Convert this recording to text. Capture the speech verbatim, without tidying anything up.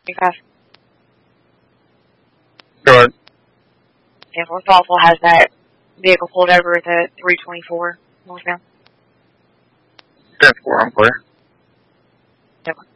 Because Go ahead. if we're thoughtful, has that vehicle pulled over at the three twenty-four northbound? ten four, I'm clear. Yep.